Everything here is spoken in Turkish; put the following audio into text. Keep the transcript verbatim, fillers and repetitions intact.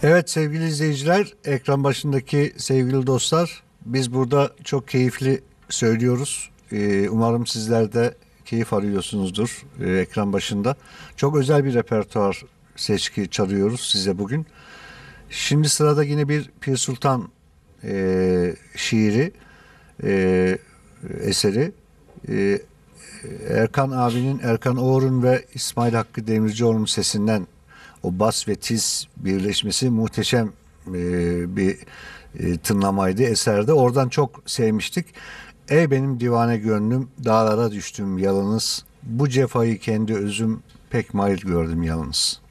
Evet sevgili izleyiciler, ekran başındaki sevgili dostlar, biz burada çok keyifli söylüyoruz. Ee, umarım sizler de keyif arıyorsunuzdur e, ekran başında. Çok özel bir repertuar seçki çalıyoruz size bugün. Şimdi sırada yine bir Pir Sultan e, şiiri, e, eseri. E, Erkan abinin, Erkan Oğur'un ve İsmail Hakkı Demircioğlu'nun sesinden o bas ve tiz birleşmesi muhteşem e, bir e, tınlamaydı eserde. Oradan çok sevmiştik. Ey benim divane gönlüm, dağlara düştüm yalınız. Bu cefayı kendi özüm pek mail gördüm yalnız.